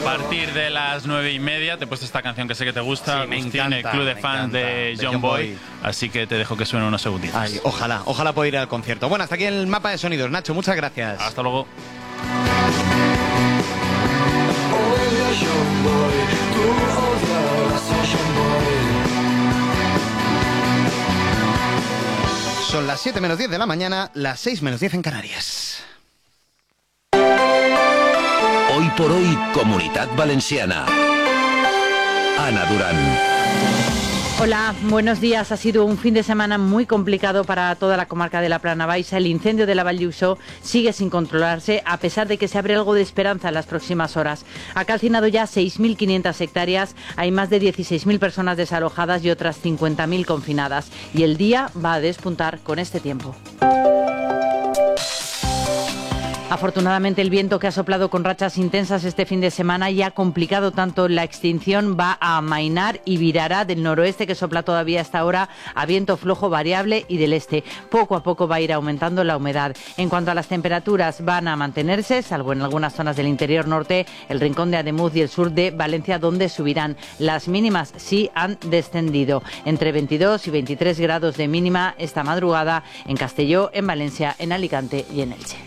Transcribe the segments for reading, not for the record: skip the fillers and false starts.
partir de las 9:30 te he puesto esta canción que sé que te gusta, Sí, me Agustín, encanta, el club de me fans encanta, de de John John Boy. Boy. Así que te dejo que suene unos segunditos. Ay, ojalá pueda ir al concierto. Bueno, hasta aquí el mapa de sonidos. Nacho, muchas gracias. Hasta luego. Son las 7 menos 10 de la mañana, las 6 menos 10 en Canarias. Hoy por hoy, Comunitat Valenciana. Ana Durán. Hola, buenos días. Ha sido un fin de semana muy complicado para toda la comarca de la Plana Baixa. El incendio de la Vall d'Uixó sigue sin controlarse, a pesar de que se abre algo de esperanza en las próximas horas. Ha calcinado ya 6.500 hectáreas, hay más de 16.000 personas desalojadas y otras 50.000 confinadas. Y el día va a despuntar con este tiempo. Afortunadamente, el viento que ha soplado con rachas intensas este fin de semana y ha complicado tanto la extinción va a amainar y virará del noroeste, que sopla todavía hasta ahora, a viento flojo variable, y del este. Poco a poco va a ir aumentando la humedad. En cuanto a las temperaturas, van a mantenerse, salvo en algunas zonas del interior norte, el rincón de Ademuz y el sur de Valencia, donde subirán. Las mínimas sí han descendido. Entre 22 y 23 grados de mínima esta madrugada en Castelló, en Valencia, en Alicante y en Elche.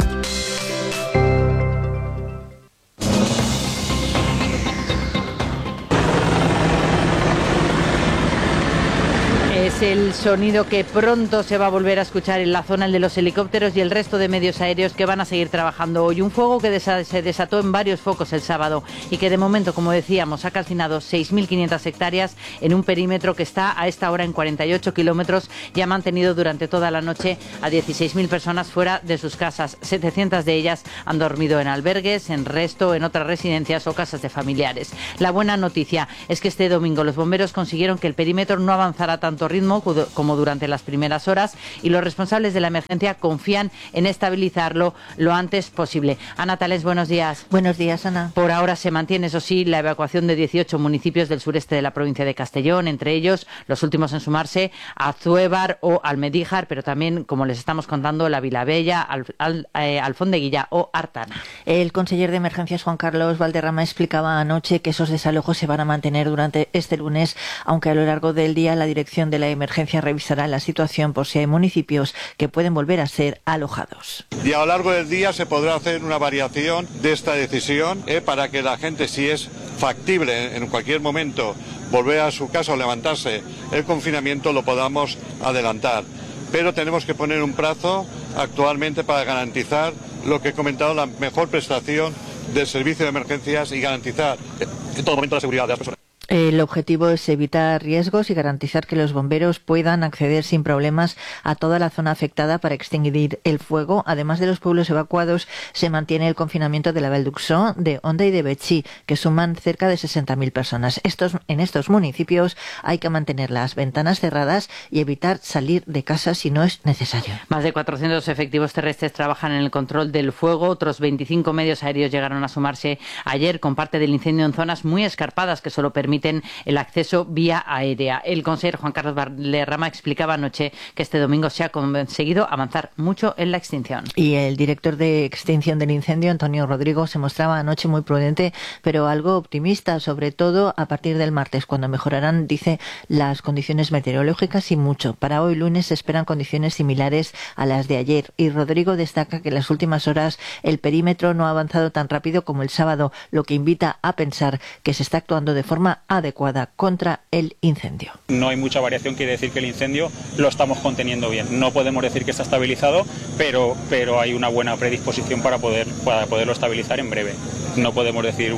Es el sonido que pronto se va a volver a escuchar en la zona, el de los helicópteros y el resto de medios aéreos que van a seguir trabajando hoy. Un fuego que se desató en varios focos el sábado y que de momento, como decíamos, ha calcinado 6.500 hectáreas en un perímetro que está a esta hora en 48 kilómetros y ha mantenido durante toda la noche a 16.000 personas fuera de sus casas. 700 de ellas han dormido en albergues, en resto en otras residencias o casas de familiares. La buena noticia es que este domingo los bomberos consiguieron que el perímetro no avanzara a tanto ritmo como durante las primeras horas, y los responsables de la emergencia confían en estabilizarlo lo antes posible. Ana Tales, buenos días. Buenos días, Ana. Por ahora se mantiene, eso sí, la evacuación de 18 municipios del sureste de la provincia de Castellón, entre ellos los últimos en sumarse Azuévar o Almedíjar, pero también, como les estamos contando, la Vilabella, Alfondeguilla o Artana. El conseller de Emergencias, Juan Carlos Valderrama, explicaba anoche que esos desalojos se van a mantener durante este lunes, aunque a lo largo del día la dirección de la emergencia revisará la situación por si hay municipios que pueden volver a ser alojados. Y a lo largo del día se podrá hacer una variación de esta decisión para que la gente, si es factible en cualquier momento volver a su casa o levantarse el confinamiento, lo podamos adelantar. Pero tenemos que poner un plazo actualmente para garantizar lo que he comentado, la mejor prestación del servicio de emergencias y garantizar en todo momento la seguridad de las personas. El objetivo es evitar riesgos y garantizar que los bomberos puedan acceder sin problemas a toda la zona afectada para extinguir el fuego. Además de los pueblos evacuados, se mantiene el confinamiento de la Vall d'Uixó, de Onda y de Betxí, que suman cerca de 60.000 personas. En estos municipios hay que mantener las ventanas cerradas y evitar salir de casa si no es necesario. Más de 400 efectivos terrestres trabajan en el control del fuego. Otros 25 medios aéreos llegaron a sumarse ayer con parte del incendio en zonas muy escarpadas que solo permiten el acceso vía aérea. El consejero Juan Carlos Valderrama explicaba anoche que este domingo se ha conseguido avanzar mucho en la extinción. Y el director de extinción del incendio, Antonio Rodrigo, se mostraba anoche muy prudente, pero algo optimista, sobre todo a partir del martes, cuando mejorarán, dice, las condiciones meteorológicas y mucho. Para hoy lunes se esperan condiciones similares a las de ayer, y Rodrigo destaca que en las últimas horas el perímetro no ha avanzado tan rápido como el sábado, lo que invita a pensar que se está actuando de forma adecuada contra el incendio. No hay mucha variación, quiere decir que el incendio lo estamos conteniendo bien. No podemos decir que está estabilizado, pero hay una buena predisposición para poderlo estabilizar en breve. No podemos decir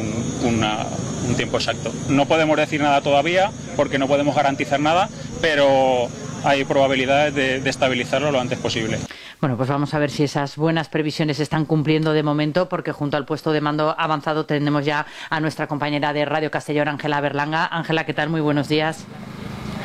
un tiempo exacto. No podemos decir nada todavía porque no podemos garantizar nada, pero hay probabilidades de estabilizarlo lo antes posible. Bueno, pues vamos a ver si esas buenas previsiones se están cumpliendo de momento, porque junto al puesto de mando avanzado tenemos ya a nuestra compañera de Radio Castellón, Ángela Berlanga. Ángela, ¿qué tal? Muy buenos días.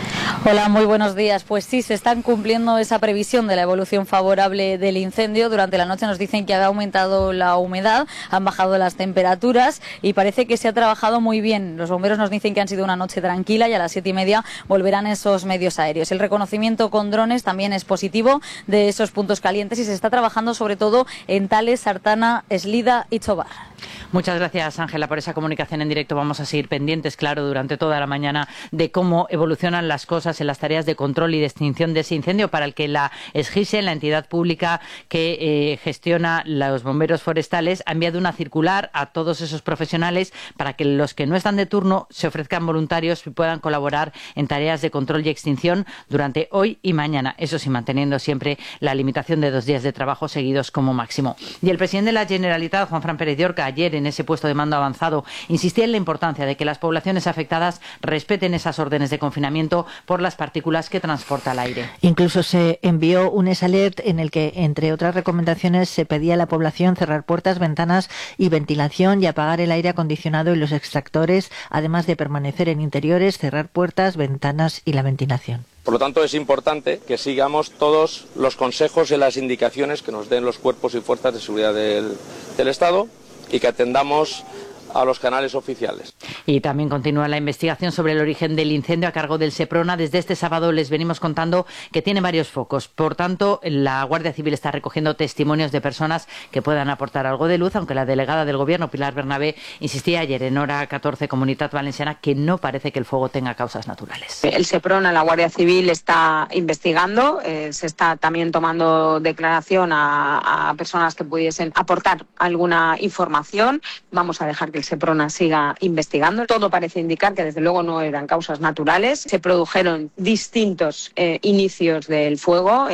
Hola, muy buenos días. Pues sí, se están cumpliendo esa previsión de la evolución favorable del incendio. Durante la noche nos dicen que ha aumentado la humedad, han bajado las temperaturas y parece que se ha trabajado muy bien. Los bomberos nos dicen que han sido una noche tranquila y a las 7:30 volverán esos medios aéreos. El reconocimiento con drones también es positivo de esos puntos calientes y se está trabajando sobre todo en Tales, Artana, Eslida y Chobar. Muchas gracias, Ángela, por esa comunicación en directo. Vamos a seguir pendientes, claro, durante toda la mañana de cómo evolucionan las cosas en las tareas de control y de extinción de ese incendio, para el que la SGISE, la entidad pública que gestiona los bomberos forestales, ha enviado una circular a todos esos profesionales para que los que no están de turno se ofrezcan voluntarios y puedan colaborar en tareas de control y extinción durante hoy y mañana. Eso sí, manteniendo siempre la limitación de 2 días de trabajo seguidos como máximo. Y el presidente de la Generalitat, Juanfran Pérez de Orca, ayer en ese puesto de mando avanzado, insistía en la importancia de que las poblaciones afectadas respeten esas órdenes de confinamiento por las partículas que transporta el aire. Incluso se envió un S-Alert en el que, entre otras recomendaciones, se pedía a la población cerrar puertas, ventanas y ventilación y apagar el aire acondicionado y los extractores, además de permanecer en interiores, cerrar puertas, ventanas y la ventilación. Por lo tanto, es importante que sigamos todos los consejos y las indicaciones que nos den los cuerpos y fuerzas de seguridad del Estado y que atendamos a los canales oficiales. Y también continúa la investigación sobre el origen del incendio a cargo del Seprona. Desde este sábado les venimos contando que tiene varios focos. Por tanto, la Guardia Civil está recogiendo testimonios de personas que puedan aportar algo de luz, aunque la delegada del Gobierno, Pilar Bernabé, insistía ayer en Hora 14 Comunitat Valenciana que no parece que el fuego tenga causas naturales. El Seprona, la Guardia Civil, está investigando, se está también tomando declaración a personas que pudiesen aportar alguna información. Vamos a dejar que el Seprona siga investigando. Todo parece indicar que desde luego no eran causas naturales. Se produjeron distintos inicios del fuego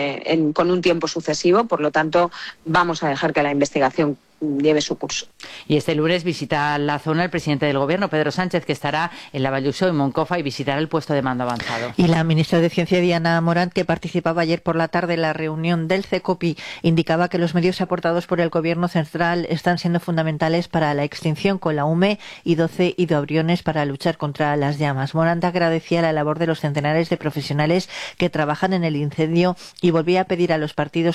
con un tiempo sucesivo, por lo tanto vamos a dejar que la investigación lleve su curso. Y este lunes visita la zona el presidente del Gobierno, Pedro Sánchez, que estará en la Vallusó, en Moncofa, y visitará el puesto de mando avanzado. Y la ministra de Ciencia, Diana Morant, que participaba ayer por la tarde en la reunión del CECOPI, indicaba que los medios aportados por el Gobierno central están siendo fundamentales para la extinción, con la UME y 12 hidroaviones para luchar contra las llamas. Morant agradecía la labor de los centenares de profesionales que trabajan en el incendio y volvía a pedir a los partidos